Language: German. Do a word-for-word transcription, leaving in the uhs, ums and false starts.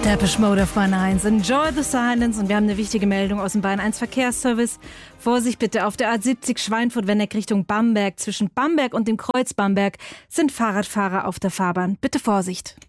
Depeche Mode auf Bahn eins. Enjoy the silence. Und wir haben eine wichtige Meldung aus dem Bahn eins Verkehrsservice. Vorsicht bitte auf der A siebzig Schweinfurt-Wenneck Richtung Bamberg. Zwischen Bamberg und dem Kreuz Bamberg sind Fahrradfahrer auf der Fahrbahn. Bitte Vorsicht.